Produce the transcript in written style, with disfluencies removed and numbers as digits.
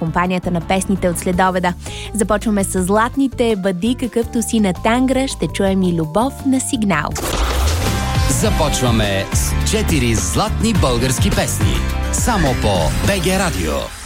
компанията на песните от следобеда. Започваме с златните. Бъди какъвто си на Тангра. Ще чуем и Любов на Сигнал. Започваме с 4 златни български песни. Само по БГ Радио.